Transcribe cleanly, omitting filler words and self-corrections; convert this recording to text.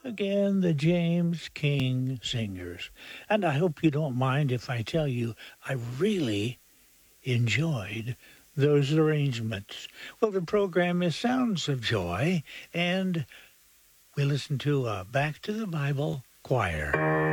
Again, the James King Singers. And I hope you don't mind if I tell you I really enjoyed those arrangements. Well, the program is Sounds of Joy, and we listen to Back to the Bible Choir.